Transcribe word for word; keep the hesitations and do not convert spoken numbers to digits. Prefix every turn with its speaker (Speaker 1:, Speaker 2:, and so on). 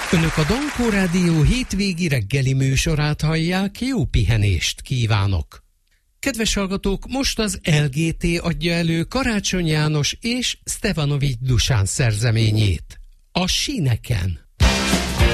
Speaker 1: Önök a Dankó Rádió hétvégi reggeli műsorát hallják, jó pihenést kívánok! Kedves hallgatók, most az el gé té adja elő Karácsony János és Stevanovics Dusán szerzeményét, a Síneken.